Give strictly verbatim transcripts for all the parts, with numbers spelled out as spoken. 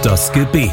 Das Gebet.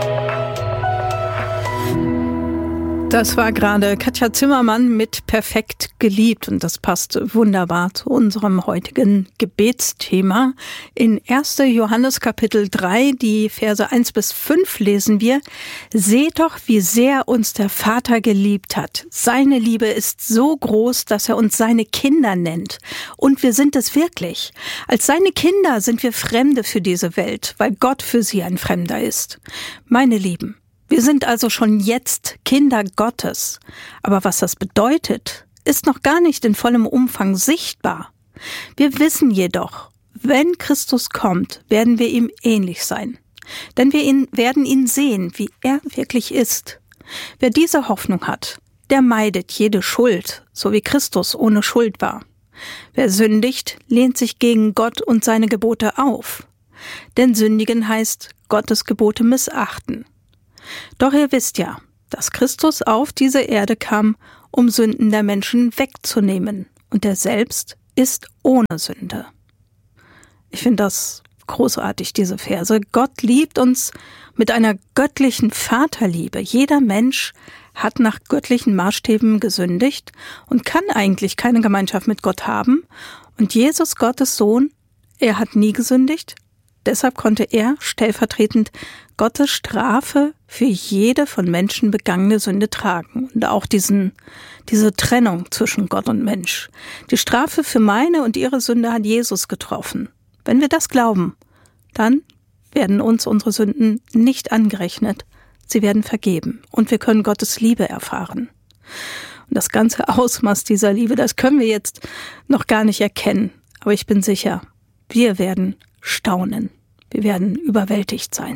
Das war gerade Katja Zimmermann mit Perfekt geliebt und das passt wunderbar zu unserem heutigen Gebetsthema. In erster Johannes Kapitel drei, die Verse eins bis fünf lesen wir: Seht doch, wie sehr uns der Vater geliebt hat. Seine Liebe ist so groß, dass er uns seine Kinder nennt. Und wir sind es wirklich. Als seine Kinder sind wir Fremde für diese Welt, weil Gott für sie ein Fremder ist. Meine Lieben, wir sind also schon jetzt Kinder Gottes. Aber was das bedeutet, ist noch gar nicht in vollem Umfang sichtbar. Wir wissen jedoch, wenn Christus kommt, werden wir ihm ähnlich sein. Denn wir ihn, werden ihn sehen, wie er wirklich ist. Wer diese Hoffnung hat, der meidet jede Schuld, so wie Christus ohne Schuld war. Wer sündigt, lehnt sich gegen Gott und seine Gebote auf. Denn sündigen heißt Gottes Gebote missachten. Doch ihr wisst ja, dass Christus auf diese Erde kam, um Sünden der Menschen wegzunehmen. Und er selbst ist ohne Sünde. Ich finde das großartig, diese Verse. Gott liebt uns mit einer göttlichen Vaterliebe. Jeder Mensch hat nach göttlichen Maßstäben gesündigt und kann eigentlich keine Gemeinschaft mit Gott haben. Und Jesus, Gottes Sohn, er hat nie gesündigt. Deshalb konnte er stellvertretend Gottes Strafe für jede von Menschen begangene Sünde tragen und auch diesen, diese Trennung zwischen Gott und Mensch. Die Strafe für meine und ihre Sünde hat Jesus getroffen. Wenn wir das glauben, dann werden uns unsere Sünden nicht angerechnet. Sie werden vergeben und wir können Gottes Liebe erfahren. Und das ganze Ausmaß dieser Liebe, das können wir jetzt noch gar nicht erkennen. Aber ich bin sicher, wir werden staunen. Wir werden überwältigt sein.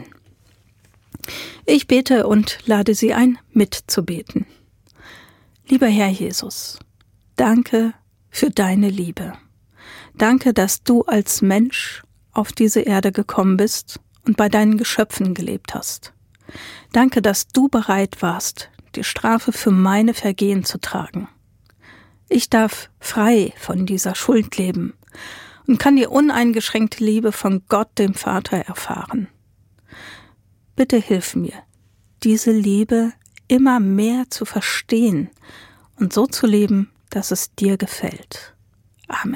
Ich bete und lade Sie ein, mitzubeten. Lieber Herr Jesus, danke für deine Liebe. Danke, dass du als Mensch auf diese Erde gekommen bist und bei deinen Geschöpfen gelebt hast. Danke, dass du bereit warst, die Strafe für meine Vergehen zu tragen. Ich darf frei von dieser Schuld leben und kann die uneingeschränkte Liebe von Gott, dem Vater, erfahren. Bitte hilf mir, diese Liebe immer mehr zu verstehen und so zu leben, dass es dir gefällt. Amen.